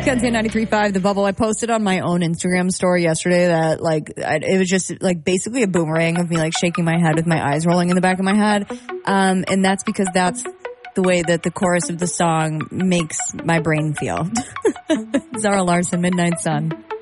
Kenzie 93.5, The Bubble. I posted on my own Instagram story yesterday that it was just basically a boomerang of me shaking my head with my eyes rolling in the back of my head. And that's because that's the way that the chorus of the song makes my brain feel. Zara Larsson, Midnight Sun.